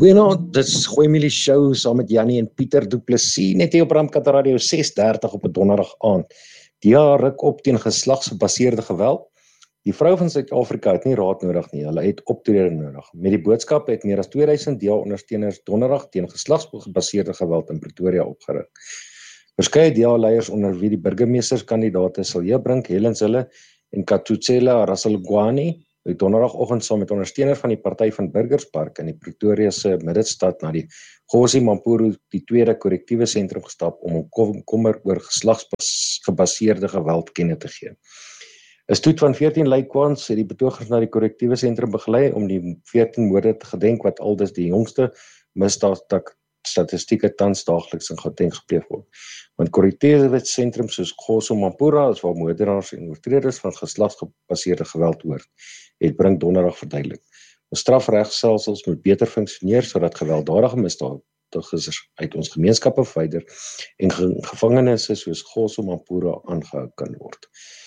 Goeienaand, dit is Goeiemielie Show saam met Jannie en Pieter Du Plessis, net hier op Ramkat Radio 6:30 op 'n donderdag aand. Die jaar ruk op teen geslagsgebaseerde geweld. Die vrou van Suid-Afrika het nie raad nodig nie, hulle het optrede nodig. Met die boodskap het meer as 2000 DA-ondersteuners donderdag teen geslagsgebaseerde geweld in Pretoria opgerig. Verskeie DA-leiers onder wie die burgemeesterskandidaate Silje Brink, Helen Zille en Kathutsela Rasalugwani het donderdagoggend saam met ondersteuners van die Party van Burgerspark in die Pretoria se middestad na die Gossie Mampuru, die tweede korrektiewe sentrum gestap om kommer oor geslagsgebaseerde geweld kennis te gee. 'n Stoet van 14 Lakekwans het die betogers na die korrektiewe sentrum begelei om die 14 moorde te gedenk wat aldus die jongste misdaadstatistieke tans daagliks in Gauteng gepleeg word. Want korrektiewe sentrums soos Gossie Mampuru is waar moordenaars en oortreders van geslagsgebaseerde geweld hoort, het Brink donderdag verduidelik. Ons strafregstelsels moet beter funksioneer sodat gewelddadige misdadigers uit ons gemeenskappe verwyder en gevangenisse soos Gossie Mampuru aangehou kan word.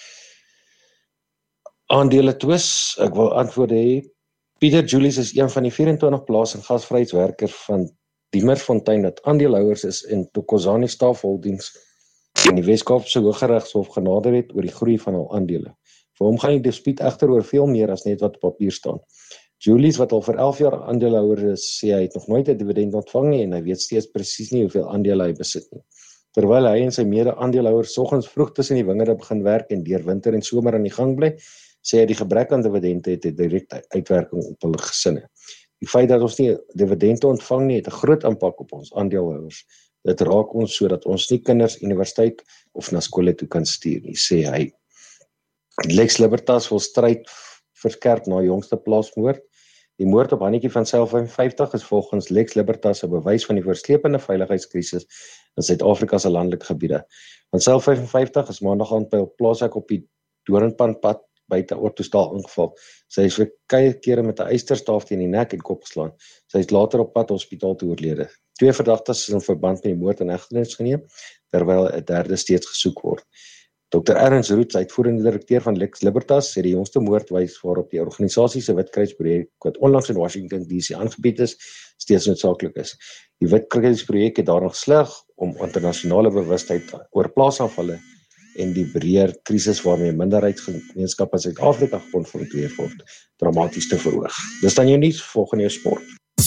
Aandele twis, ek wil antwoord hê. Pieter Julius is een van die 24 plaas- en gasvryheidswerkers van Diemersfontein dat aandeelhouers is in Thokozani Staff Holdings en die Wes-Kaapse Hooggeregshof genader het oor die groei van hul aandele. Vir hom gaan die dispuut egter oor veel meer as net wat op papier staan. Julius, wat al vir 11 jaar aandeelhouer is, sê hy het nog nooit 'n dividend ontvang nie en hy weet steeds presies nie hoeveel aandele hy besit nie. Terwyl hy en sy mede-aandeelhouers soggens vroeg tussen die wingerde begin werk en deur winter en somer aan die gang bly, sê hy die gebrek aan dividende het 'n direkte uitwerking op hulle gesinne. Die feit dat ons nie dividende ontvang nie, het 'n groot impak op ons aandeelhouers. Dit raak ons sodat ons nie kinders universiteit of na skole toe kan stuur nie, sê hy. Lex Libertas wil stryd verskerp na jongste plaasmoord. Die moord op Hannetjie van Sail 55 is volgens Lex Libertas 'n bewys van die voorslepende veiligheidskrisis in Suid-Afrika se landelike gebiede. Van Sail 55 is maandag aand by 'n plaaswerk op die Doringpanpad buite Ortostal ingeval. Sy is verskeie kere met 'n eysterstaaf teen die nek en kop geslaan. Sy is later op pad hospitaal toe oorlede. 2 verdagtes is in verband met die moord in hegtenis geneem, terwyl 'n derde steeds gesoek word. Dr. Ernst Roots, uitvoerende direkteur van Lex Libertas, sê die jongste moord wys waarop die organisasie se Witkruisprojek wat onlangs in Washington DC aangebied is, steeds noodsaaklik is. Die Witkruisprojek het daarna geslaag om internasionale bewustheid oor plaasaanvalle en die breër krisis waarmee minderheidsgemeenskappe in Suid-Afrika gekonfronteer word, dramaties te verhoog. Dis dan jou nuus, volgende jou sport.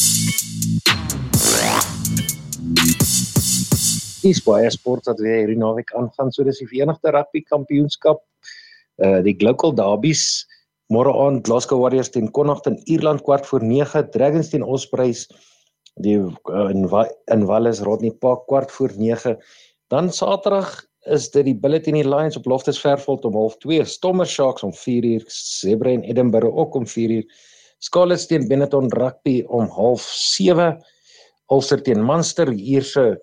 Dis baie sport wat weer hierdie naweek aangaan, so dis die Verenigde Rugby Kampioenskap, die Global Derbies, môre aand Glasgow Warriors teen Connacht in Ierland 8:45, Dragons teen Ospreys, in Wallis Rodney Park 8:45, dan Saterdag is dit die Bullet en die Lions op Loftusversveld om 2:30, Stormer Sharks om 4:00, Zebra en Edinburgh ook om 4:00, Scarlets teen Benetton Rugby om 6:30, Ulster teen Munster, die Ierse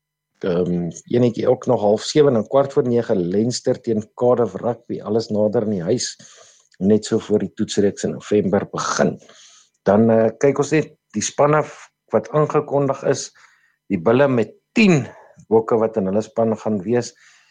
enetjie ook nog 7:30 en 8:45, Leinster teen Cardiff Rugby, alles nader in die huis, net so voor die toetsreeks in November begin. Dan kyk ons net die spanne wat aangekondig is, die Bulle met 10 bokke wat in hulle span gaan wees.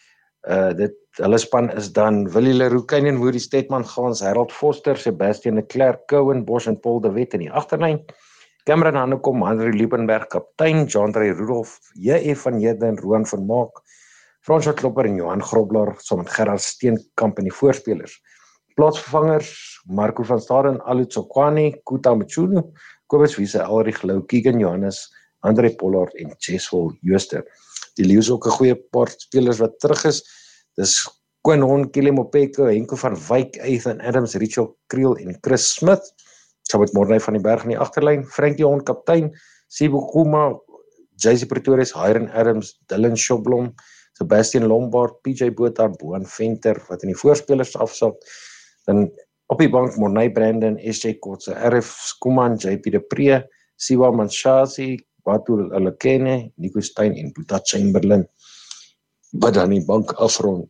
Hulle span is dan Willie Leroux, Kynaan Woody, Stetman Gans, Harold Foster, Sebastian Leclerc, Cohen Bosch en Paul de Wet in die agterlyn. Cameron Hanekom, Henry Liebenberg, kaptein, Jean-André Rudolph, J.F. van Heerden, Roan van Maak, Fransjo Klopper en Johan Grobler, saam met Gerard Steenkamp en die voorspelers. Plaatsvervangers, Marco van Staden, Alu Tsokwane, Kuta Mchunu, Kobus Wiese, Elrich Lou, Keegan Johannes, André Pollard en Jeswel Jooster. Die Leeu's ook 'n goeie paar spelers wat terug is. Dis Quinn Hon, Kelly Mopeke, Henko van Wyk, Ethan Adams, Richard Kriel en Chris Smith. Saam met Morney van die Berg in die agterlyn, Frankie Hon kaptein, Sibu Kuma, JC Pretorius, Hiron Adams, Dylan Shoblom, Sebastian Lombard, PJ Botha, Boan Venter wat in die voorspelers afsak. Dan op die bank Morney Brandon, SJ Kotse, RF Skuman, JP de Pre, Siwa Manshasi, Batu Alekene, Nico Stein en Boeta Chamberlain wat dan die bank afrond.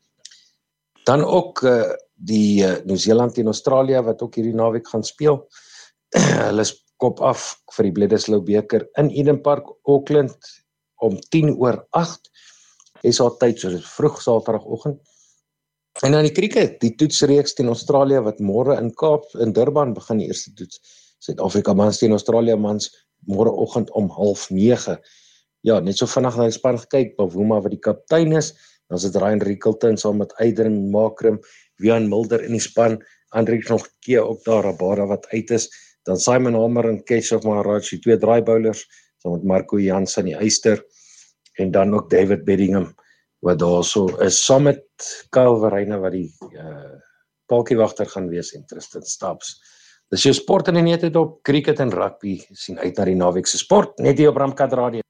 Dan ook die Nieu-Seeland teen Australië wat ook hierdie naweek gaan speel. Hulle kop af vir die Bledisloe beker in Eden Park, Auckland om 8:10 SA tyd, so dit vroeg Saterdagoggend. En dan die cricket, die toetsreeks teen Australië wat môre in Durban begin, die eerste toets. Suid-Afrika mans teen Australië mans, môreoggend om 8:30. Ja, net so vinnig na die span gekyk, Bavuma wat die kaptein is, dan is dit Ryan Rickelton saam met Adrian Makram, Wian Mulder in die span, Andriek nog keer ook daar, Rabada wat uit is, dan Simon Hamer en Keshav Maharaj, die 2 draaibowlers, saam met Marco Jansen die Eyster, en dan ook David Beddingham, wat daar so is, saam met Kyle Verreynne, wat die palkiewagter gaan wees, en Tristan Stubbs. Dis jou sport in die net op cricket en rugby, sien uit na die naweek se sport, net hier op Ramkat Radio.